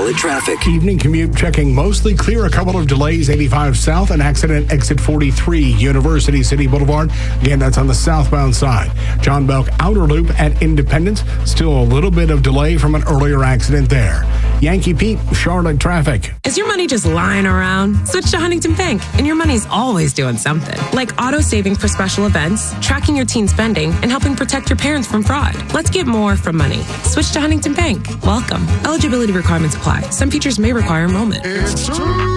Charlotte traffic. Evening commute checking mostly clear. A couple of delays. 85 south, an accident, exit 43, University City Boulevard. Again, that's on the southbound side. John Belk Outer Loop at Independence. Still a little bit of delay from an earlier accident there. Yankee Pete, Charlotte traffic. Is your money just lying around? Switch to Huntington Bank, and your money's always doing something. Like auto saving for special events, tracking your teen spending, and helping protect your parents from fraud. Let's get more from money. Switch to Huntington Bank. Welcome. Eligibility requirements apply. Some features may require enrollment.